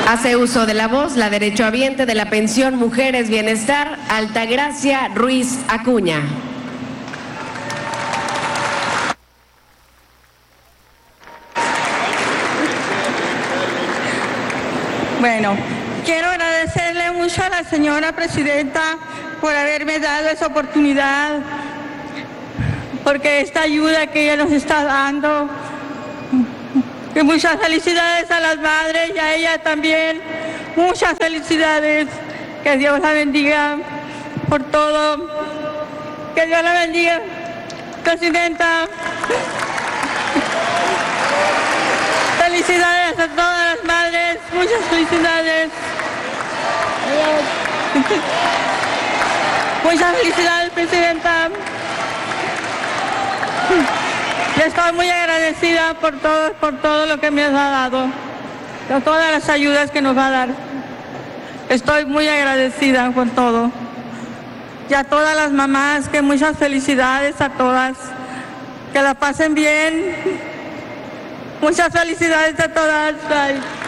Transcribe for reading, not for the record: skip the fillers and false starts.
Hace uso de la voz la derechohabiente de la pensión Mujeres Bienestar, Altagracia Ruiz Acuña. Bueno, quiero agradecerle mucho a la señora presidenta por haberme dado esa oportunidad, porque esta ayuda que ella nos está dando, y muchas felicidades a las madres y a ella también, muchas felicidades, que Dios la bendiga por todo, que Dios la bendiga, presidenta. Felicidades a todas las madres, muchas felicidades. Muchas felicidades, presidenta. Estoy muy agradecida por todo lo que me ha dado, por todas las ayudas que nos va a dar. Estoy muy agradecida por todo. Y a todas las mamás, que muchas felicidades a todas. Que la pasen bien. Muchas felicidades a todas. Bye.